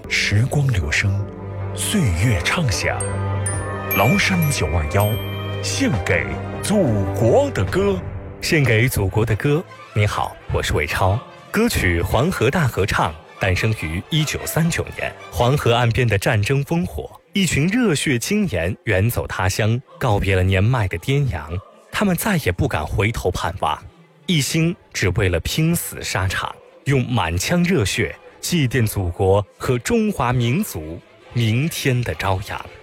时光流声，岁月唱响。崂山921，献给祖国的歌。 献给祖国的歌。你好，我是伟超。歌曲《黄河大合唱》诞生于1939年，黄河岸边的战争烽火，一群热血青年远走他乡，告别了年迈的爹娘，他们再也不敢回头盼望，一心只为了拼死沙场，用满腔热血祭奠祖国和中华民族明天的朝阳。